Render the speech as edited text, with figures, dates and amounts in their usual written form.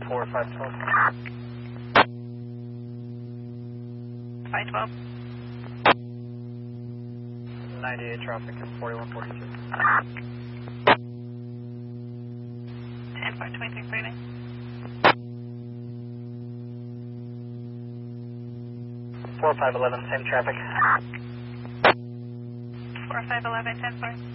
4512. 512. 98 traffic and 4142. 10 523 clearing. 4511, same traffic. 4511, 10 4.